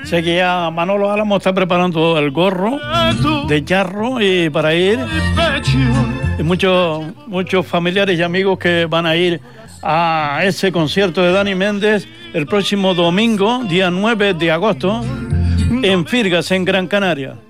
Sé que ya Manolo Álamo está preparando el gorro de charro y para ir. Y muchos familiares y amigos que van a ir a ese concierto de Dani Méndez el próximo domingo, día 9 de agosto, en Firgas, en Gran Canaria.